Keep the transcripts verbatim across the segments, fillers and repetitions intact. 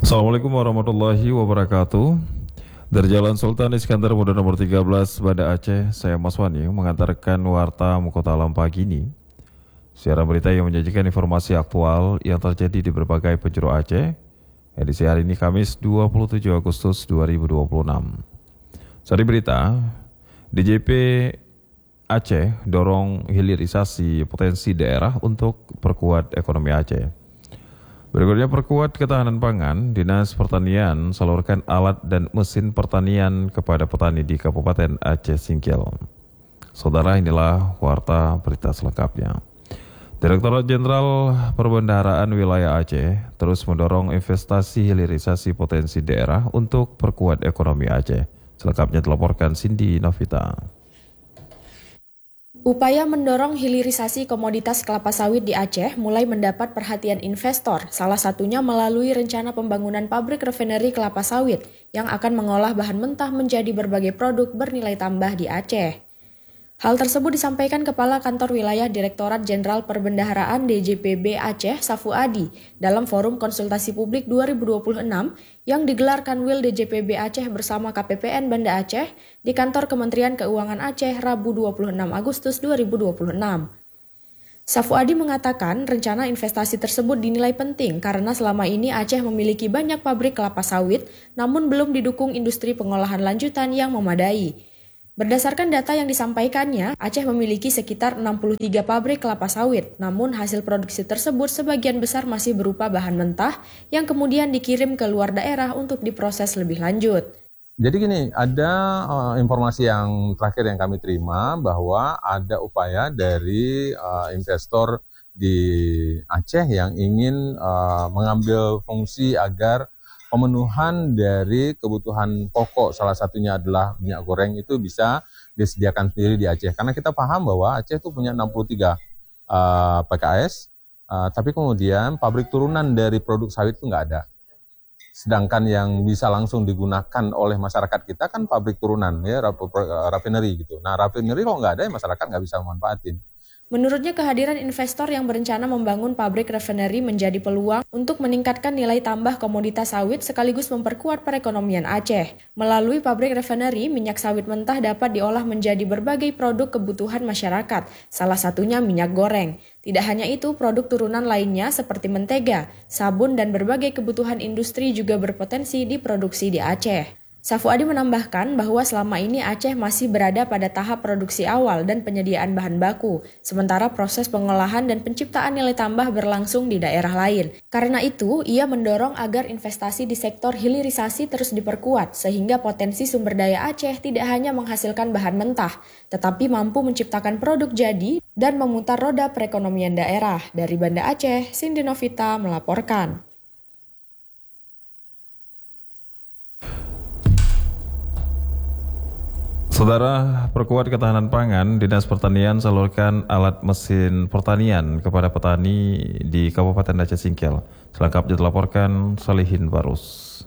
Assalamualaikum warahmatullahi wabarakatuh. Dari Jalan Sultan Iskandar Muda nomor tiga belas, Banda Aceh, saya Mas Wani mengantarkan warta Mukota Alam pagi ini. Siaran berita yang menyajikan informasi aktual yang terjadi di berbagai penjuru Aceh. Edisi hari ini Kamis dua puluh tujuh Agustus dua ribu dua puluh enam. Sari berita, D J P Aceh dorong hilirisasi potensi daerah untuk perkuat ekonomi Aceh. Berikutnya, perkuat ketahanan pangan, Dinas Pertanian salurkan alat dan mesin pertanian kepada petani di Kabupaten Aceh Singkil. Saudara, inilah warta berita selengkapnya. Direktorat Jenderal Perbendaharaan Wilayah Aceh terus mendorong investasi hilirisasi potensi daerah untuk perkuat ekonomi Aceh. Selengkapnya dilaporkan Cindy Novita. Upaya mendorong hilirisasi komoditas kelapa sawit di Aceh mulai mendapat perhatian investor, salah satunya melalui rencana pembangunan pabrik refinery kelapa sawit yang akan mengolah bahan mentah menjadi berbagai produk bernilai tambah di Aceh. Hal tersebut disampaikan Kepala Kantor Wilayah Direktorat Jenderal Perbendaharaan D J P B Aceh, Safu Adi, dalam Forum Konsultasi Publik dua ribu dua puluh enam yang digelar Kanwil D J P B Aceh bersama K P P N Banda Aceh di Kantor Kementerian Keuangan Aceh Rabu dua puluh enam Agustus dua ribu dua puluh enam. Safu Adi mengatakan rencana investasi tersebut dinilai penting karena selama ini Aceh memiliki banyak pabrik kelapa sawit, namun belum didukung industri pengolahan lanjutan yang memadai. Berdasarkan data yang disampaikannya, Aceh memiliki sekitar enam puluh tiga pabrik kelapa sawit, namun hasil produksi tersebut sebagian besar masih berupa bahan mentah yang kemudian dikirim ke luar daerah untuk diproses lebih lanjut. Jadi gini, ada uh, informasi yang terakhir yang kami terima bahwa ada upaya dari uh, investor di Aceh yang ingin uh, mengambil fungsi agar pemenuhan dari kebutuhan pokok, salah satunya adalah minyak goreng, itu bisa disediakan sendiri di Aceh. Karena kita paham bahwa Aceh itu punya enam puluh tiga uh, P K S, uh, tapi kemudian pabrik turunan dari produk sawit itu nggak ada. Sedangkan yang bisa langsung digunakan oleh masyarakat kita kan pabrik turunan, ya, raffineri gitu. Nah, raffineri kalau nggak ada, ya masyarakat nggak bisa memanfaatin. Menurutnya, kehadiran investor yang berencana membangun pabrik refinery menjadi peluang untuk meningkatkan nilai tambah komoditas sawit sekaligus memperkuat perekonomian Aceh. Melalui pabrik refinery, minyak sawit mentah dapat diolah menjadi berbagai produk kebutuhan masyarakat, salah satunya minyak goreng. Tidak hanya itu, produk turunan lainnya seperti mentega, sabun, dan berbagai kebutuhan industri juga berpotensi diproduksi di Aceh. Safu Adi menambahkan bahwa selama ini Aceh masih berada pada tahap produksi awal dan penyediaan bahan baku, sementara proses pengolahan dan penciptaan nilai tambah berlangsung di daerah lain. Karena itu, ia mendorong agar investasi di sektor hilirisasi terus diperkuat, sehingga potensi sumber daya Aceh tidak hanya menghasilkan bahan mentah, tetapi mampu menciptakan produk jadi dan memutar roda perekonomian daerah. Dari Banda Aceh, Cindy Novita melaporkan. Saudara, perkuat ketahanan pangan, Dinas Pertanian salurkan alat mesin pertanian kepada petani di Kabupaten Aceh Singkil. Selengkapnya dilaporkan Salihin Barus.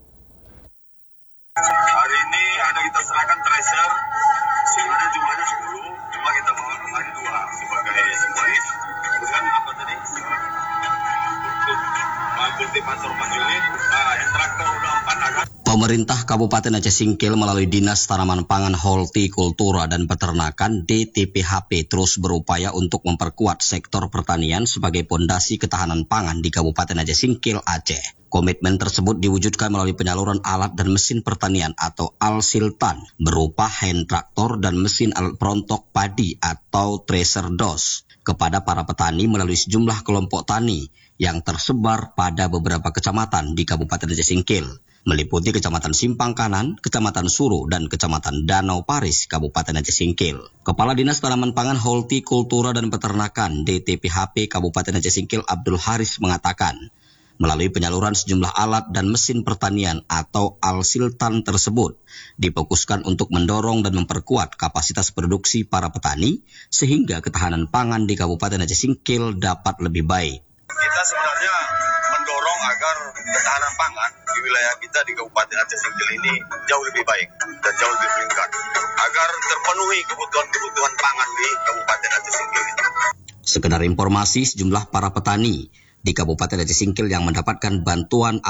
Hari ini ada kita serahkan tracer, sebenarnya jumlahnya sepuluh, cuma kita bawa kemari dua sebagai simbolis. Kemudian apa tadi? Untuk kultivator empat unit, traktor udah empat agak. Pemerintah Kabupaten Aceh Singkil melalui Dinas Tanaman Pangan, Hortikultura dan Peternakan D T P H P terus berupaya untuk memperkuat sektor pertanian sebagai pondasi ketahanan pangan di Kabupaten Aceh Singkil, Aceh. Komitmen tersebut diwujudkan melalui penyaluran alat dan mesin pertanian atau Al-Siltan berupa hand traktor dan mesin alat perontok padi atau thresher dos kepada para petani melalui sejumlah kelompok tani yang tersebar pada beberapa kecamatan di Kabupaten Aceh Singkil, meliputi Kecamatan Simpang Kanan, Kecamatan Suru, dan Kecamatan Danau Paris, Kabupaten Aceh Singkil. Kepala Dinas Tanaman Pangan, Hortikultura dan Peternakan D T P H P Kabupaten Aceh Singkil Abdul Haris mengatakan, melalui penyaluran sejumlah alat dan mesin pertanian atau Al-Siltan tersebut, difokuskan untuk mendorong dan memperkuat kapasitas produksi para petani, sehingga ketahanan pangan di Kabupaten Aceh Singkil dapat lebih baik. Kita sebenarnya mendorong agar ketahanan pangan di wilayah kita di Kabupaten Aceh Singkil ini jauh lebih baik dan jauh lebih meningkat agar terpenuhi kebutuhan-kebutuhan pangan di Kabupaten Aceh Singkil ini. Sekedar informasi, sejumlah para petani di Kabupaten Aceh Singkil yang mendapatkan bantuan alat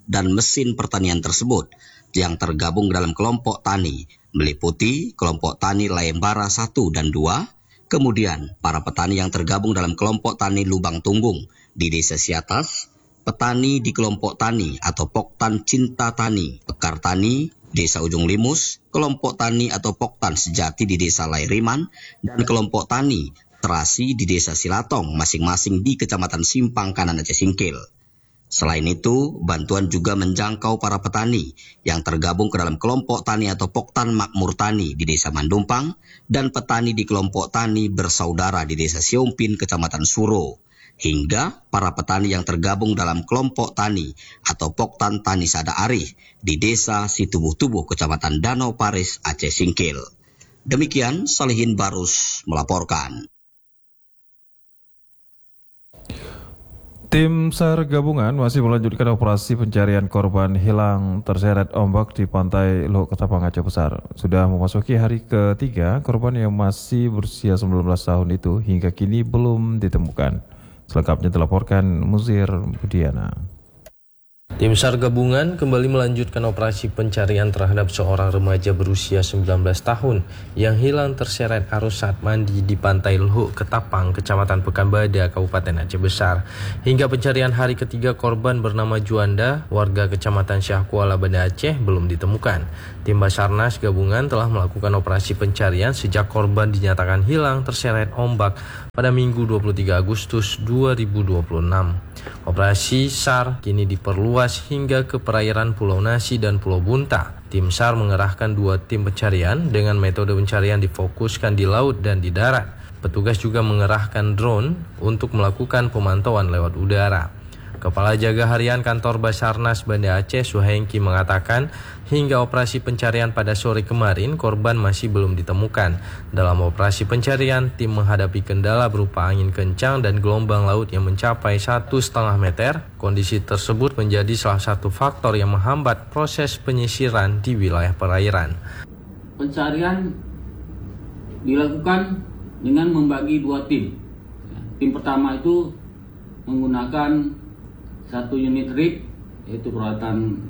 dan mesin pertanian tersebut yang tergabung dalam kelompok tani, meliputi kelompok tani Layembara satu dan dua, kemudian para petani yang tergabung dalam kelompok tani Lubang Tunggung di Desa Siatas, petani di kelompok tani atau Poktan Cinta Tani, Pekar Tani, Desa Ujung Limus, kelompok tani atau Poktan Sejati di Desa Lairiman, dan kelompok tani Terasi di Desa Silatong, masing-masing di Kecamatan Simpang Kanan Aceh Singkil. Selain itu, bantuan juga menjangkau para petani yang tergabung ke dalam kelompok tani atau Poktan Makmur Tani di Desa Mandumpang dan petani di kelompok tani Bersaudara di Desa Siompin, Kecamatan Suro, hingga para petani yang tergabung dalam kelompok tani atau Poktan Tani Sada Arih di Desa Situbuh-Tubuh, Kecamatan Danau Paris, Aceh Singkil. Demikian Salihin Barus melaporkan. Tim SAR gabungan masih melanjutkan operasi pencarian korban hilang terseret ombak di pantai Luhuk Ketapang, Aceh Besar. Sudah memasuki hari ketiga, korban yang masih berusia sembilan belas tahun itu hingga kini belum ditemukan. Selengkapnya dilaporkan Muzir Budiana. Tim SAR gabungan kembali melanjutkan operasi pencarian terhadap seorang remaja berusia sembilan belas tahun yang hilang terseret arus saat mandi di pantai Luhuk Ketapang, Kecamatan Pekanbadak, Kabupaten Aceh Besar. Hingga pencarian hari ketiga, korban bernama Juanda, warga Kecamatan Syah Kuala, Banda Aceh, belum ditemukan. Tim Basarnas gabungan telah melakukan operasi pencarian sejak korban dinyatakan hilang terseret ombak pada Minggu dua puluh tiga Agustus dua ribu dua puluh enam. Operasi SAR kini diperluas hingga ke perairan Pulau Nasi dan Pulau Bunta. Tim SAR mengerahkan dua tim pencarian dengan metode pencarian difokuskan di laut dan di darat. Petugas juga mengerahkan drone untuk melakukan pemantauan lewat udara. Kepala Jaga Harian Kantor Basarnas Banda Aceh, Suhengki, mengatakan hingga operasi pencarian pada sore kemarin korban masih belum ditemukan. Dalam operasi pencarian, tim menghadapi kendala berupa angin kencang dan gelombang laut yang mencapai satu setengah meter. Kondisi tersebut menjadi salah satu faktor yang menghambat proses penyisiran di wilayah perairan. Pencarian dilakukan dengan membagi dua tim. Tim pertama itu menggunakan satu unit rig, yaitu peralatan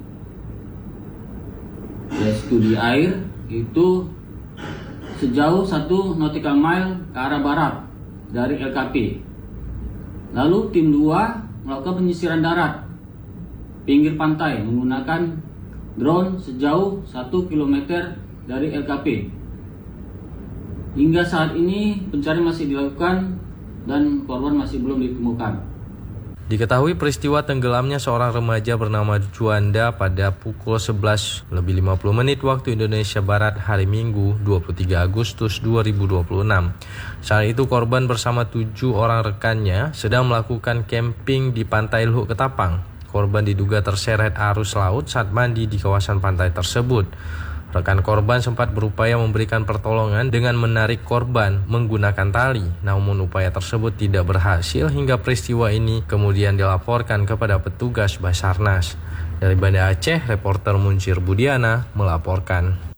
studi air, itu sejauh satu nautical mile ke arah barat dari L K P. Lalu tim dua melakukan penyisiran darat pinggir pantai menggunakan drone sejauh satu kilometer dari L K P. Hingga saat ini pencarian masih dilakukan dan korban masih belum ditemukan. Diketahui peristiwa tenggelamnya seorang remaja bernama Juanda pada pukul sebelas lebih lima puluh menit waktu Indonesia Barat hari Minggu dua puluh tiga Agustus dua ribu dua puluh enam. Saat itu korban bersama tujuh orang rekannya sedang melakukan camping di pantai Luhuk Ketapang. Korban diduga terseret arus laut saat mandi di kawasan pantai tersebut. Rekan korban sempat berupaya memberikan pertolongan dengan menarik korban menggunakan tali, namun upaya tersebut tidak berhasil hingga peristiwa ini kemudian dilaporkan kepada petugas Basarnas. Dari Banda Aceh, reporter Muncir Budiana melaporkan.